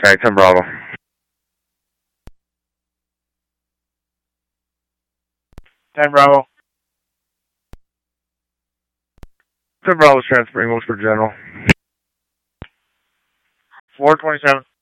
contact 10 Bravo. 10 Bravo. 10 Bravo is transferring Wilkesburg General. 427.